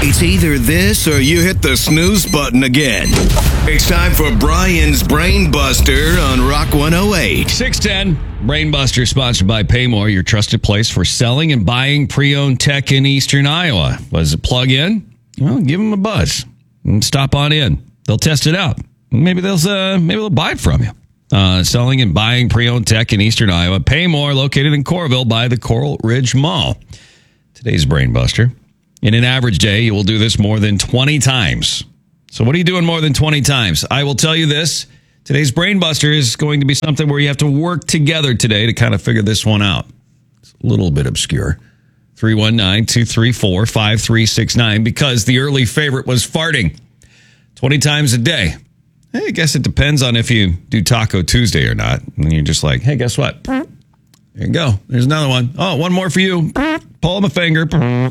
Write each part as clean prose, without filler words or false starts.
It's either this or you hit the snooze button again. It's time for Brian's Brain Buster on Rock 108. 610 Brain Buster, sponsored by Paymore, your trusted place for selling and buying pre-owned tech in Eastern Iowa. Was it plug in? Well, give them a buzz and stop on in. They'll test it out. Maybe they'll buy it from you. Selling and buying pre-owned tech in Eastern Iowa. Paymore, located in Coralville by the Coral Ridge Mall. Today's Brain Buster. In an average day, you will do this more than 20 times. So what are you doing more than 20 times? I will tell you this. Today's Brain Buster is going to be something where you have to work together today to kind of figure this one out. It's a little bit obscure. 319-234-5369, because the early favorite was farting 20 times a day. I guess it depends on if you do Taco Tuesday or not. And you're just like, hey, guess what? There you go. There's another one. Oh, one more for you. Pull my finger.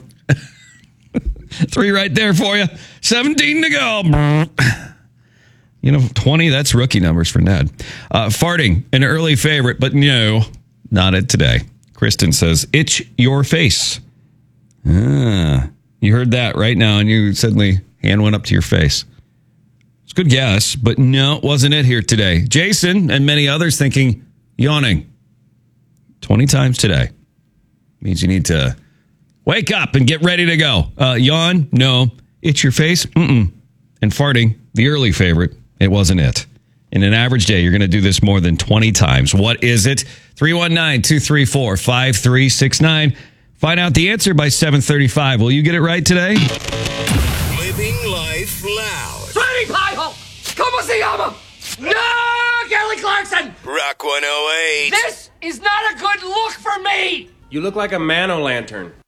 3 right there for you. 17 to go. 20, that's rookie numbers for Ned. Farting, an early favorite, but no, not it today. Kristen says, itch your face. You heard that right now, and you suddenly hand went up to your face. It's a good guess, but no, it wasn't it here today. Jason and many others thinking yawning 20 times today. Means you need to wake up and get ready to go. Yawn? No. Itch your face? Mm-mm. And farting, the early favorite, it wasn't it. In an average day, you're going to do this more than 20 times. What is it? 319-234-5369. Find out the answer by 7:35. Will you get it right today? Living life loud. Sweaty Pie-Hole! ¿Cómo se llama? No, Kelly Clarkson! Rock 108. This is not a good look for me! You look like a man-o-lantern.